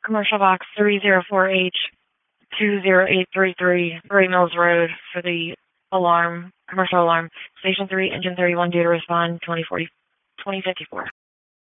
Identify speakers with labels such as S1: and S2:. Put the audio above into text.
S1: commercial box 304H20833, Gray Mills Road, for the alarm, commercial alarm. Station 3, Engine 31, due to respond 2054.